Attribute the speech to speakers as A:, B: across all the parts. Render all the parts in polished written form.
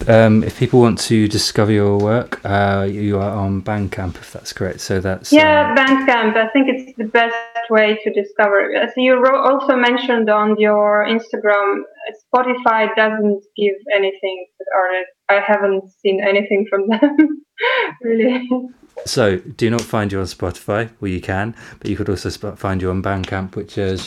A: If people want to discover your work, you are on Bandcamp, if that's correct. So that's
B: Bandcamp. I think it's the best way to discover. As you also mentioned on your Instagram, Spotify doesn't give anything to artists. I haven't seen anything from them, really.
A: So do not find you on Spotify, well you can, but you could also find you on Bandcamp, which is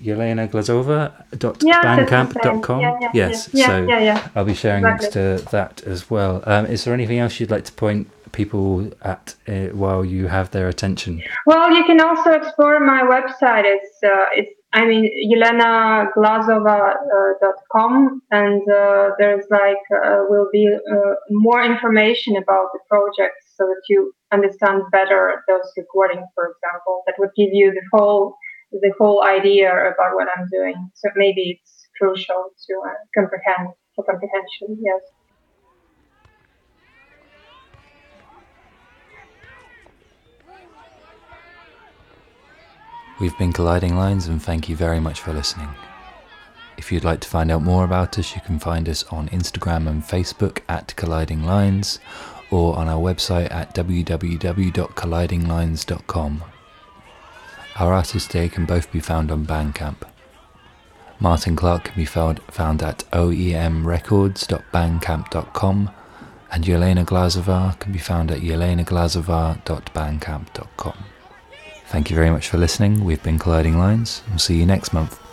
A: YelenaGlazova.bandcamp.com. Yes, so I'll be sharing links to that as well. Is there anything else you'd like to point people at while you have their attention?
B: Well, you can also explore my website. It's YelenaGlazova.com, and there's will be more information about the project, so that you understand better those recordings, for example. That would give you the whole idea about what I'm doing. So maybe it's crucial to comprehension. Yes.
A: We've been Colliding Lines, and thank you very much for listening. If you'd like to find out more about us, you can find us on Instagram and Facebook at Colliding Lines, or on our website at www.collidinglines.com. Our artists today can both be found on Bandcamp. Martin Clark can be found at oemrecords.bandcamp.com, and Yelena Glazova can be found at yelenaglazova.bandcamp.com. Thank you very much for listening. We've been Colliding Lines. We'll see you next month.